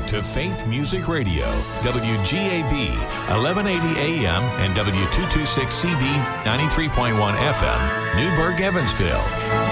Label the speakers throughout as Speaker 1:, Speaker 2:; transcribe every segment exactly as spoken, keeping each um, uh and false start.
Speaker 1: to Faith Music Radio, W G A B, eleven eighty A M and W two twenty-six C B, ninety-three point one F M, Newburgh, Evansville.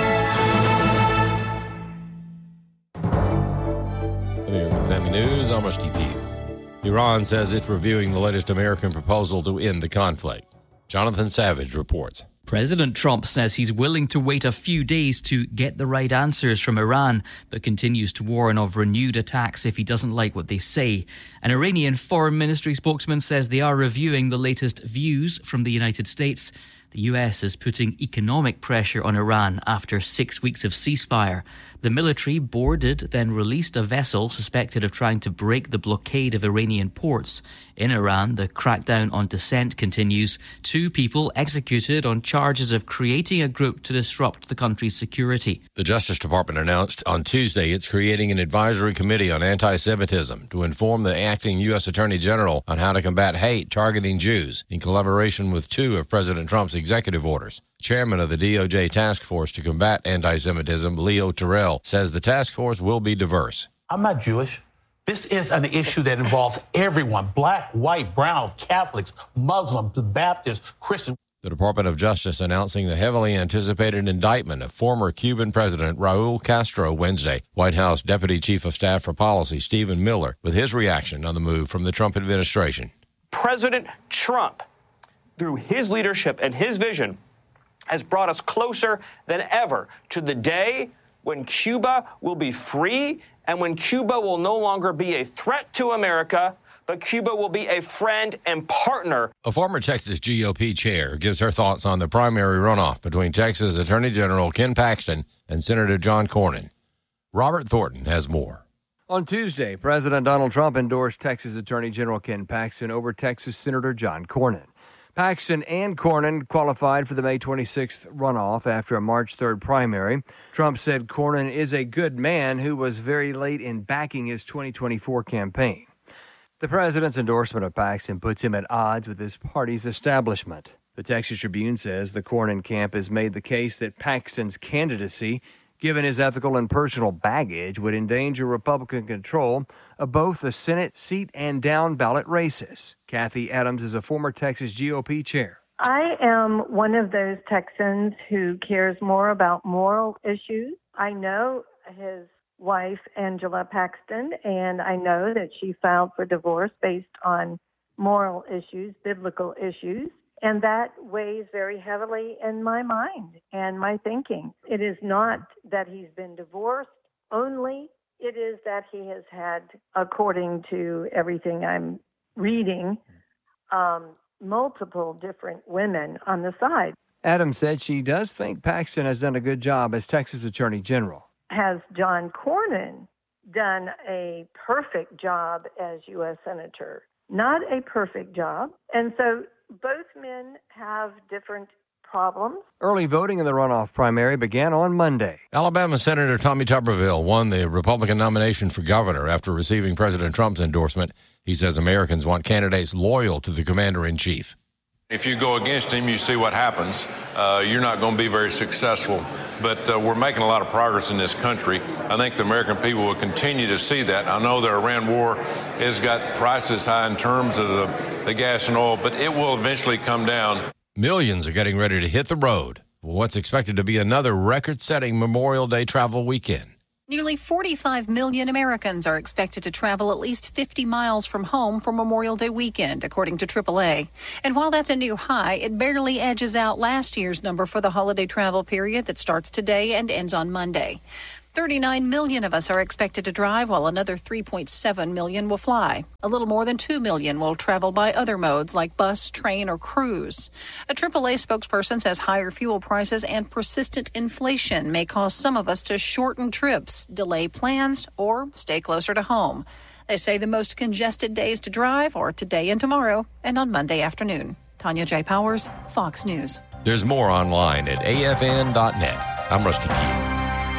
Speaker 2: American Family News, I'm Rusty Pugh. Iran says it's reviewing the latest American proposal to end the conflict. Jonathan Savage reports.
Speaker 3: President Trump says he's willing to wait a few days to get the right answers from Iran, but continues to warn of renewed attacks if he doesn't like what they say. An Iranian foreign ministry spokesman says they are reviewing the latest views from the United States. The U S is putting economic pressure on Iran after six weeks of ceasefire. The military boarded, then released a vessel suspected of trying to break the blockade of Iranian ports. In Iran, the crackdown on dissent continues. Two people executed on charges of creating a group to disrupt the country's security.
Speaker 2: The Justice Department announced on Tuesday it's creating an advisory committee on anti-Semitism to inform the acting U S Attorney General on how to combat hate targeting Jews, in collaboration with two of President Trump's executive orders. Chairman of the D O J Task Force to Combat Anti-Semitism, Leo Terrell, says the task force will be diverse.
Speaker 4: I'm not Jewish. This is an issue that involves everyone, black, white, brown, Catholics, Muslims, Baptists, Christians.
Speaker 2: The Department of Justice announcing the heavily anticipated indictment of former Cuban President Raul Castro Wednesday. White House Deputy Chief of Staff for Policy Stephen Miller with his reaction on the move from the Trump administration.
Speaker 5: President Trump, through his leadership and his vision, has brought us closer than ever to the day when Cuba will be free and when Cuba will no longer be a threat to America, but Cuba will be a friend and partner.
Speaker 2: A former Texas G O P chair gives her thoughts on the primary runoff between Texas Attorney General Ken Paxton and Senator John Cornyn. Robert Thornton has more.
Speaker 6: On Tuesday, President Donald Trump endorsed Texas Attorney General Ken Paxton over Texas Senator John Cornyn. Paxton and Cornyn qualified for the May twenty-sixth runoff after a March third primary. Trump said Cornyn is a good man who was very late in backing his twenty twenty-four campaign. The president's endorsement of Paxton puts him at odds with his party's establishment. The Texas Tribune says the Cornyn camp has made the case that Paxton's candidacy, given his ethical and personal baggage, would endanger Republican control of both the Senate seat and down-ballot races. Kathy Adams is a former Texas G O P chair.
Speaker 7: I am one of those Texans who cares more about moral issues. I know his wife, Angela Paxton, and I know that she filed for divorce based on moral issues, biblical issues. And that weighs very heavily in my mind and my thinking. It is not that he's been divorced only. It is that he has had, according to everything I'm reading, um, multiple different women on the side.
Speaker 6: Adams said she does think Paxton has done a good job as Texas Attorney General.
Speaker 7: Has John Cornyn done a perfect job as U S Senator? Not a perfect job. And so both men have different problems.
Speaker 6: Early voting in the runoff primary began on Monday.
Speaker 2: Alabama Senator Tommy Tuberville won the Republican nomination for governor after receiving President Trump's endorsement. He says Americans want candidates loyal to the commander-in-chief.
Speaker 8: If you go against him, you see what happens. Uh, you're not going to be very successful. But uh, we're making a lot of progress in this country. I think the American people will continue to see that. I know the Iran war has got prices high in terms of the, the gas and oil, but it will eventually come down.
Speaker 2: Millions are getting ready to hit the road for what's expected to be another record-setting Memorial Day travel weekend.
Speaker 9: Nearly forty-five million Americans are expected to travel at least fifty miles from home for Memorial Day weekend, according to triple A. And while that's a new high, it barely edges out last year's number for the holiday travel period that starts today and ends on Monday. thirty-nine million of us are expected to drive, while another three point seven million will fly. A little more than two million will travel by other modes like bus, train, or cruise. A triple A spokesperson says higher fuel prices and persistent inflation may cause some of us to shorten trips, delay plans, or stay closer to home. They say the most congested days to drive are today and tomorrow and on Monday afternoon. Tanya J. Powers, Fox News.
Speaker 2: There's more online at A F N dot net. I'm Rusty Pugh.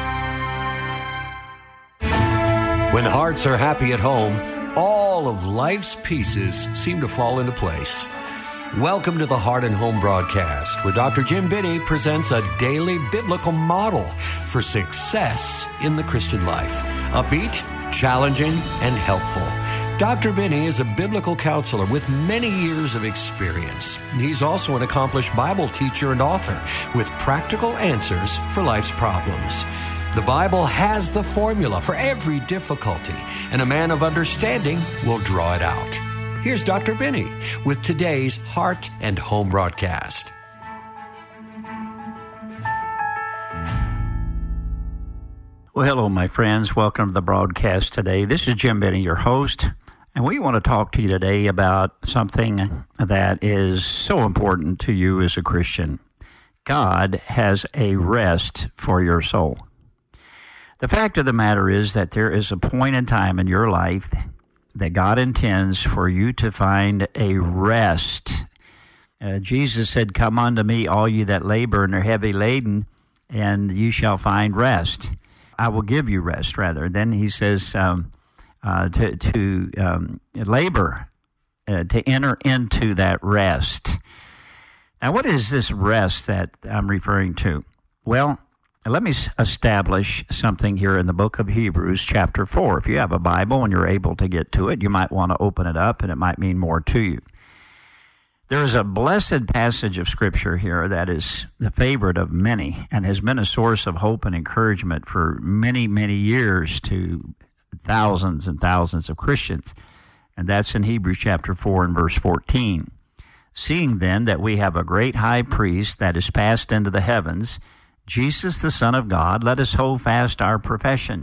Speaker 10: When hearts are happy at home, all of life's pieces seem to fall into place. Welcome to the Heart and Home broadcast, where Doctor Jim Binney presents a daily biblical model for success in the Christian life. Upbeat, challenging and helpful. Doctor Binney is a biblical counselor with many years of experience. He's also an accomplished Bible teacher and author with practical answers for life's problems. The Bible has the formula for every difficulty, and a man of understanding will draw it out. Here's Doctor Binney with today's Heart and Home broadcast.
Speaker 11: Well, hello, my friends. Welcome to the broadcast today. This is Jim Binney, your host, and we want to talk to you today about something that is so important to you as a Christian. God has a rest for your soul. The fact of the matter is that there is a point in time in your life that God intends for you to find a rest. Uh, Jesus said, "Come unto me, all you that labor and are heavy laden, and you shall find rest. I will give you rest," rather. Then he says um, uh, to, to um, labor, uh, to enter into that rest. Now, what is this rest that I'm referring to? Well, let me establish something here in the book of Hebrews, chapter four. If you have a Bible and you're able to get to it, you might want to open it up, and it might mean more to you. There is a blessed passage of Scripture here that is the favorite of many and has been a source of hope and encouragement for many, many years to thousands and thousands of Christians. And that's in Hebrews chapter four and verse fourteen. "Seeing then that we have a great high priest that is passed into the heavens, Jesus the Son of God, let us hold fast our profession."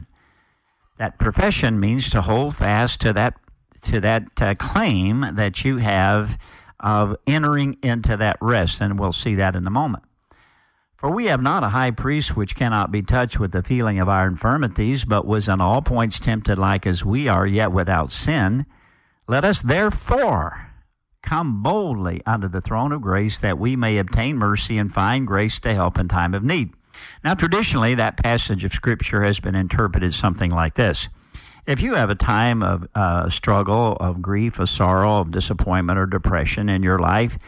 Speaker 11: That profession means to hold fast to that, to that uh, claim that you have of entering into that rest, and we'll see that in a moment. "For we have not a high priest which cannot be touched with the feeling of our infirmities, but was in all points tempted like as we are, yet without sin. Let us therefore come boldly unto the throne of grace, that we may obtain mercy and find grace to help in time of need." Now, traditionally, that passage of Scripture has been interpreted something like this. If you have a time of uh, struggle, of grief, of sorrow, of disappointment, or depression in your life,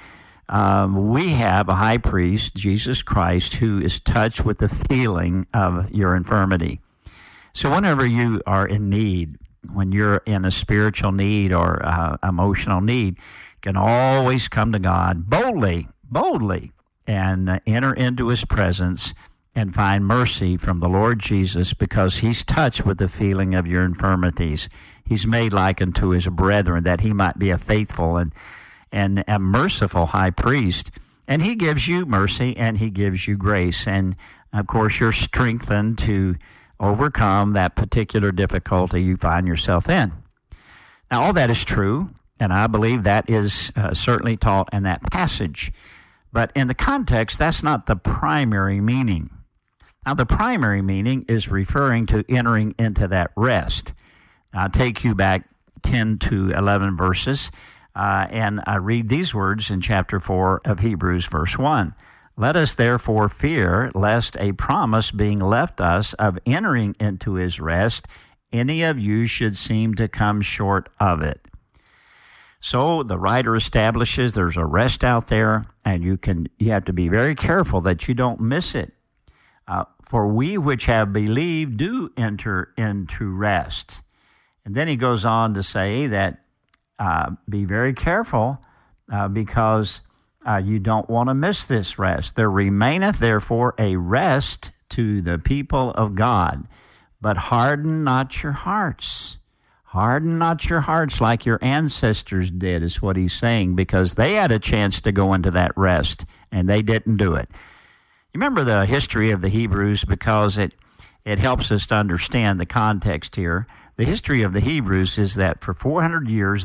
Speaker 11: um, we have a high priest, Jesus Christ, who is touched with the feeling of your infirmity. So whenever you are in need, when you're in a spiritual need or uh, emotional need, you can always come to God boldly, boldly, and uh, enter into His presence and find mercy from the Lord Jesus, because He's touched with the feeling of your infirmities. He's made like unto His brethren, that He might be a faithful and, and a merciful high priest. And He gives you mercy and He gives you grace. And, of course, you're strengthened to overcome that particular difficulty you find yourself in. Now, all that is true, and I believe that is uh, certainly taught in that passage. But in the context, that's not the primary meaning. Now, the primary meaning is referring to entering into that rest. I'll take you back ten to eleven verses, uh, and I read these words in chapter four of Hebrews, verse one. "Let us therefore fear, lest a promise being left us of entering into His rest, any of you should seem to come short of it." So the writer establishes there's a rest out there, and you can you have to be very careful that you don't miss it. Uh, For we which have believed do enter into rest. And then he goes on to say that uh, be very careful uh, because uh, you don't want to miss this rest. "There remaineth therefore a rest to the people of God, but harden not your hearts." Harden not your hearts like your ancestors did, is what he's saying, because they had a chance to go into that rest, and they didn't do it. You remember the history of the Hebrews, because it, it helps us to understand the context here. The history of the Hebrews is that for four hundred years,